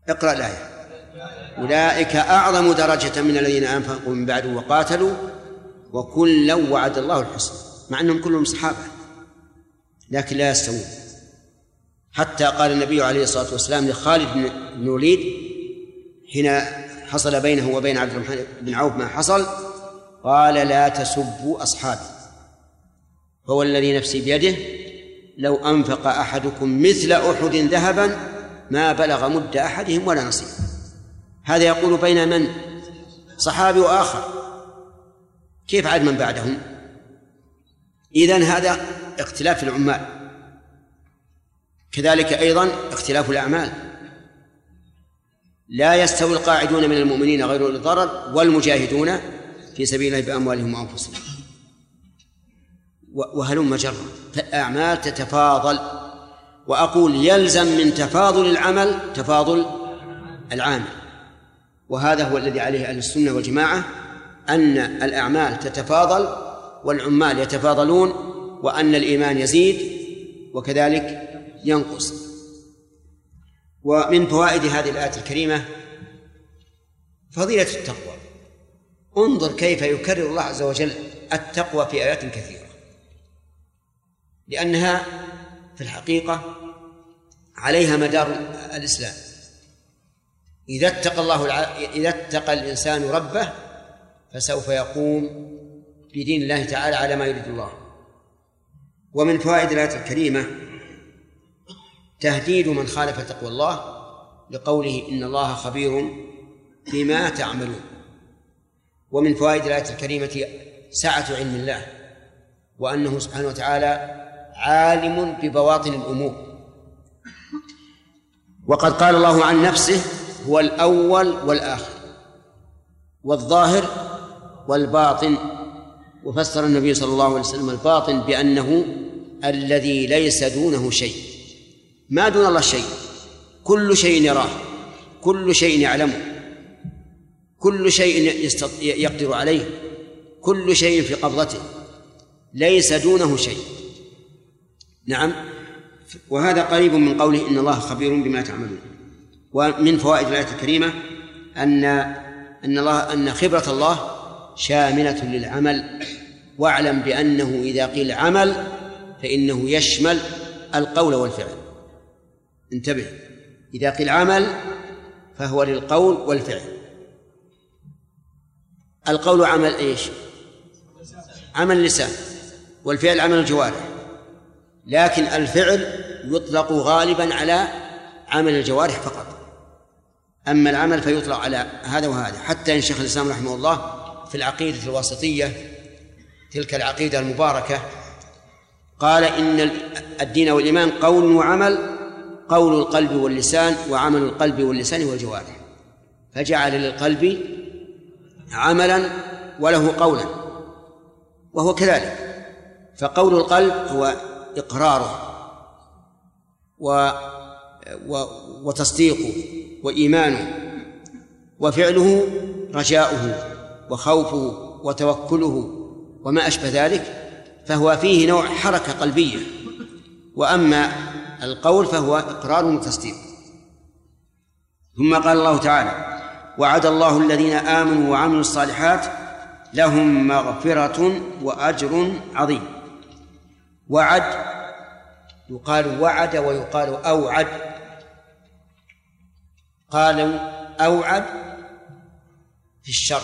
اقرأ الآية. أولئك أعظم درجة من الذين أنفقوا من بعد وقاتلوا وكلا وعد الله الحسنى، مع أنهم كلهم صحابة لكن لا يستوون. حتى قال النبي عليه الصلاة والسلام لخالد بن الوليد حين حصل بينه وبين عبد الرحمن بن عوف ما حصل، قال لا تسبوا أصحابي فهو الذي نفسي بيده لو أنفق أحدكم مثل أحد ذهبا ما بلغ مد أحدهم ولا نصيب. هذا يقول بين من؟ صحابي وآخر، كيف عاد من بعدهم؟ إذن هذا اختلاف في العمال، كذلك أيضا اختلاف الأعمال. لا يستوي القاعدون من المؤمنين غير أولي الضرر والمجاهدون في سبيل الله بأموالهم وأنفسهم. وهلم جرا، فالأعمال تتفاضل. وأقول يلزم من تفاضل العمل تفاضل العامل، وهذا هو الذي عليه أهل السنة والجماعة، أن الأعمال تتفاضل والعمال يتفاضلون، وأن الإيمان يزيد وكذلك ينقص. ومن فوائد هذه الآية الكريمة فضيلة التقوى. انظر كيف يكرر الله عز وجل التقوى في آيات كثيرة، لأنها في الحقيقة عليها مدار الإسلام. إذا اتقى الإنسان ربه فسوف يقوم بدين الله تعالى على ما يريد الله. ومن فوائد الآية الكريمة تهديد من خالف تقوى الله لقوله إن الله خبير بما تعملون. ومن فوائد الآية الكريمة سعة علم الله، وأنه سبحانه وتعالى عالم ببواطن الأمور. وقد قال الله عن نفسه هو الأول والآخر والظاهر والباطن، وفسر النبي صلى الله عليه وسلم الباطن بأنه الذي ليس دونه شيء. ما دون الله شيء، كل شيء يراه، كل شيء يعلمه، كل شيء يقدر عليه، كل شيء في قبضته، ليس دونه شيء. نعم، وهذا قريب من قوله إن الله خبير بما تعملون. ومن فوائد الآية الكريمة أن خبرة الله شاملة للعمل، واعلم بأنه إذا قيل عمل فإنه يشمل القول والفعل. انتبه، إذا قيل عمل فهو للقول والفعل. القول عمل إيش؟ عمل اللسان، والفعل عمل الجوارح، لكن الفعل يطلق غالبا على عمل الجوارح فقط، أما العمل فيطلق على هذا وهذا. حتى إن شيخ الإسلام رحمه الله في العقيدة الواسطية، تلك العقيدة المباركة، قال إن الدين والإيمان قول وعمل، قول القلب واللسان وعمل القلب واللسان والجوارح، فجعل للقلب عملا وله قولا، وهو كذلك. فقول القلب هو إقراره وتصديقه وإيمانه، وفعله رجاؤه وخوفه وتوكله وما أشبه ذلك، فهو فيه نوع حركة قلبية. وأما القول فهو إقرار وتصديق. ثم قال الله تعالى وعد الله الذين آمنوا وعملوا الصالحات لهم مغفرة وأجر عظيم. وعد يقال وعد ويقال أوعد. قالوا أوعد في الشر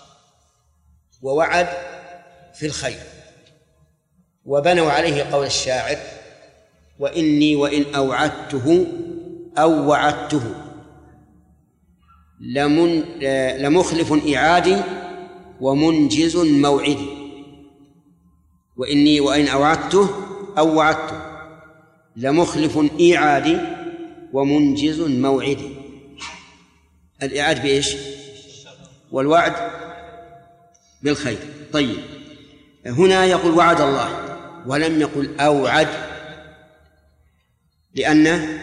ووعد في الخير، وبنوا عليه قول الشاعر وإني وإن أوعدته أو وعدته لمخلف إعادي ومنجز موعدي. وإني وإن أوعدته أو وعدته لمخلف إعادي ومنجز موعدي. الإعاد بإيش؟ والوعد بالخير. طيب، هنا يقول وعد الله ولم يقل أوعد، لأنه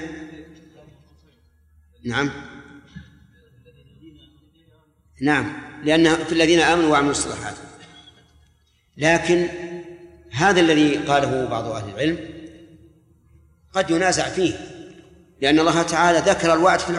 نعم لأن في الذين آمنوا وعملوا الصالحات. لكن هذا الذي قاله بعض أهل العلم قد ينازع فيه، لأن الله تعالى ذكر الوعد في